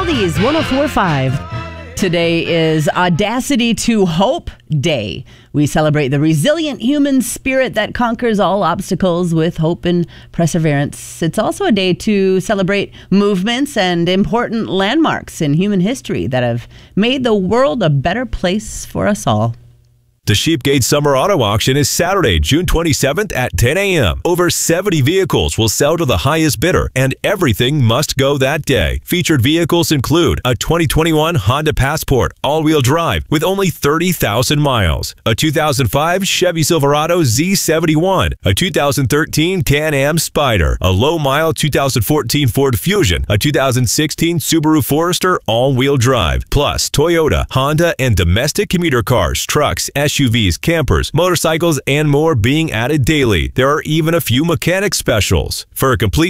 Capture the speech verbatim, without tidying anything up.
Oldies one oh four point five. Today is Audacity to Hope Day. We celebrate the resilient human spirit that conquers all obstacles with hope and perseverance. It's also a day to celebrate movements and important landmarks in human history that have made the world a better place for us all. The Sheepgate Summer Auto Auction is Saturday, June twenty-seventh at ten a m Over seventy vehicles will sell to the highest bidder, and everything must go that day. Featured vehicles include a twenty twenty-one Honda Passport all-wheel drive with only thirty thousand miles, a two thousand five Chevy Silverado Z seventy-one, a two thousand thirteen Can-Am Spyder, a low-mile two thousand fourteen Ford Fusion, a two thousand sixteen Subaru Forester all-wheel drive, plus Toyota, Honda, and domestic commuter cars, trucks, S U Vs, campers, motorcycles, and more being added daily. There are even a few mechanic specials. For a complete